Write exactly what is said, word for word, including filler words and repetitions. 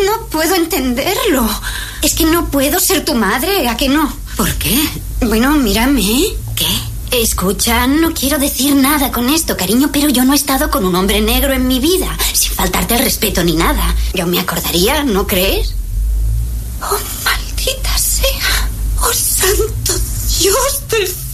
no puedo entenderlo. Es que no puedo ser tu madre, ¿a que no? ¿Por qué? Bueno, mírame. ¿Qué? Escucha, no quiero decir nada con esto, cariño, pero yo no he estado con un hombre negro en mi vida, sin faltarte el respeto ni nada. Yo me acordaría, ¿no crees? Oh, maldita sea. Oh, santo Dios del